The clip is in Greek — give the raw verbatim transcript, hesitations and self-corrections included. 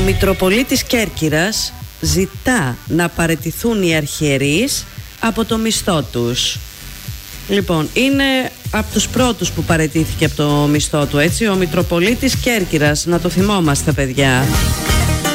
Μητροπολίτης Κέρκυρας ζητά να παραιτηθούν οι αρχιερείς από το μισθό τους. Λοιπόν, είναι από τους πρώτους που παραιτήθηκε από το μισθό του, έτσι, ο Μητροπολίτης Κέρκυρας, να το θυμόμαστε, παιδιά.